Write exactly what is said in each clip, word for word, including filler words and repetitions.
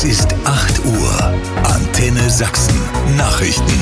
Es ist acht Uhr. Antenne Sachsen. Nachrichten.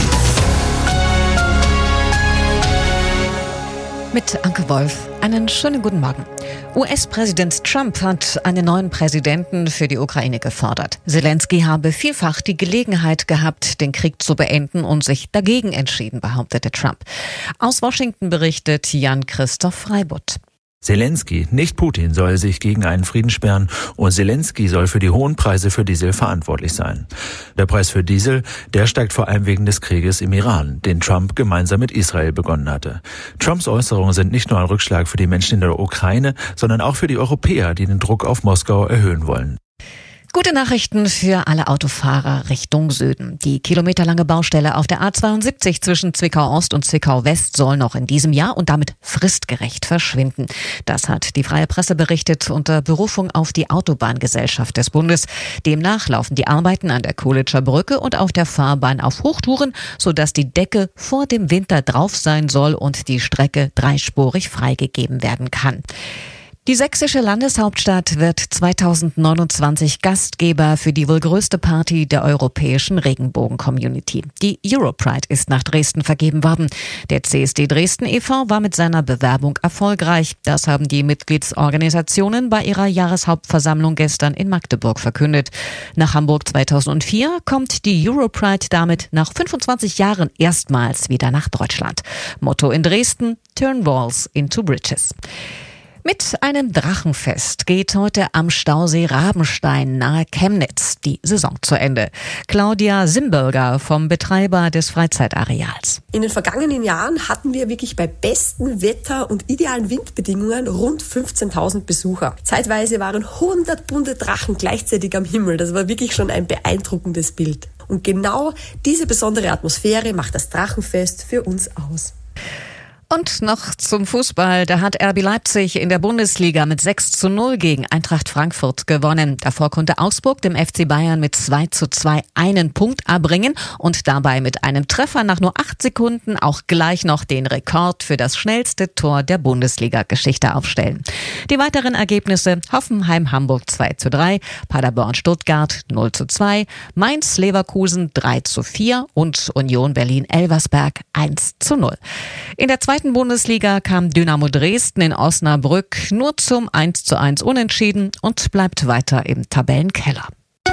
Mit Anke Wolf. Einen schönen guten Morgen. U S-Präsident Trump hat einen neuen Präsidenten für die Ukraine gefordert. Zelensky habe vielfach die Gelegenheit gehabt, den Krieg zu beenden und sich dagegen entschieden, behauptete Trump. Aus Washington berichtet Jan-Christoph Freibutt. Zelensky, nicht Putin, soll sich gegen einen Frieden sperren und Zelensky soll für die hohen Preise für Diesel verantwortlich sein. Der Preis für Diesel, der steigt vor allem wegen des Krieges im Iran, den Trump gemeinsam mit Israel begonnen hatte. Trumps Äußerungen sind nicht nur ein Rückschlag für die Menschen in der Ukraine, sondern auch für die Europäer, die den Druck auf Moskau erhöhen wollen. Gute Nachrichten für alle Autofahrer Richtung Süden. Die kilometerlange Baustelle auf der A zweiundsiebzig zwischen Zwickau-Ost und Zwickau-West soll noch in diesem Jahr und damit fristgerecht verschwinden. Das hat die Freie Presse berichtet unter Berufung auf die Autobahngesellschaft des Bundes. Demnach laufen die Arbeiten an der Kohlitscher Brücke und auf der Fahrbahn auf Hochtouren, sodass die Decke vor dem Winter drauf sein soll und die Strecke dreispurig freigegeben werden kann. Die sächsische Landeshauptstadt wird zweitausendneunundzwanzig Gastgeber für die wohl größte Party der europäischen Regenbogen-Community. Die Europride ist nach Dresden vergeben worden. Der C S D Dresden e V war mit seiner Bewerbung erfolgreich. Das haben die Mitgliedsorganisationen bei ihrer Jahreshauptversammlung gestern in Magdeburg verkündet. Nach Hamburg zweitausendvier kommt die Europride damit nach fünfundzwanzig Jahren erstmals wieder nach Deutschland. Motto in Dresden: Turn Walls into Bridges. Mit einem Drachenfest geht heute am Stausee Rabenstein nahe Chemnitz die Saison zu Ende. Claudia Simberger vom Betreiber des Freizeitareals. In den vergangenen Jahren hatten wir wirklich bei bestem Wetter und idealen Windbedingungen rund fünfzehntausend Besucher. Zeitweise waren hundert bunte Drachen gleichzeitig am Himmel. Das war wirklich schon ein beeindruckendes Bild. Und genau diese besondere Atmosphäre macht das Drachenfest für uns aus. Und noch zum Fußball. Da hat R B Leipzig in der Bundesliga mit sechs zu null gegen Eintracht Frankfurt gewonnen. Davor konnte Augsburg dem F C Bayern mit zwei zu zwei einen Punkt erbringen und dabei mit einem Treffer nach nur acht Sekunden auch gleich noch den Rekord für das schnellste Tor der Bundesliga-Geschichte aufstellen. Die weiteren Ergebnisse: Hoffenheim-Hamburg zwei zu drei, Paderborn-Stuttgart null zu zwei, Mainz-Leverkusen drei zu vier und Union Berlin-Elversberg eins zu null. In der zweiten Bundesliga kam Dynamo Dresden in Osnabrück nur zum eins zu eins Unentschieden und bleibt weiter im Tabellenkeller.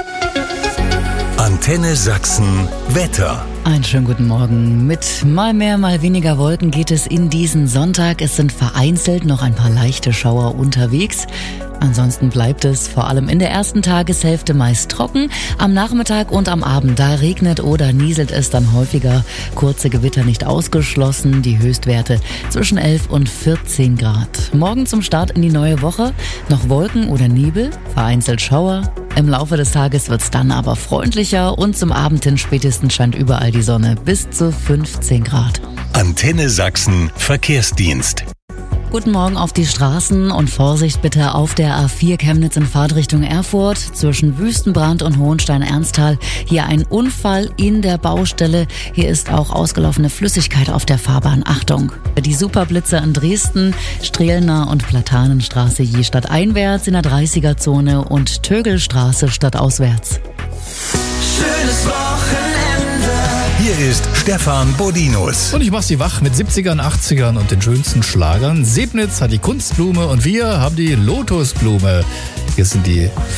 Antenne Sachsen Wetter. Einen schönen guten Morgen. Mit mal mehr, mal weniger Wolken geht es in diesen Sonntag. Es sind vereinzelt noch ein paar leichte Schauer unterwegs. Ansonsten bleibt es vor allem in der ersten Tageshälfte meist trocken. Am Nachmittag und am Abend, da regnet oder nieselt es dann häufiger. Kurze Gewitter nicht ausgeschlossen. Die Höchstwerte zwischen elf und vierzehn Grad. Morgen zum Start in die neue Woche noch Wolken oder Nebel, vereinzelt Schauer. Im Laufe des Tages wird's dann aber freundlicher und zum Abend hin spätestens scheint überall die Sonne bis zu fünfzehn Grad. Antenne Sachsen Verkehrsdienst. Guten Morgen auf die Straßen und Vorsicht bitte auf der A vier Chemnitz in Fahrtrichtung Erfurt zwischen Wüstenbrand und Hohenstein-Ernsthal. Hier ein Unfall in der Baustelle. Hier ist auch ausgelaufene Flüssigkeit auf der Fahrbahn. Achtung! Die Superblitze in Dresden, Strehlner und Platanenstraße je stadteinwärts in der dreißiger-Zone und Tögelstraße stadtauswärts. Schönes Wochenende. Hier ist Stefan Bodinus. Und ich mach sie wach mit siebzigern, achtzigern und den schönsten Schlagern. Sebnitz hat die Kunstblume und wir haben die Lotusblume. Hier sind die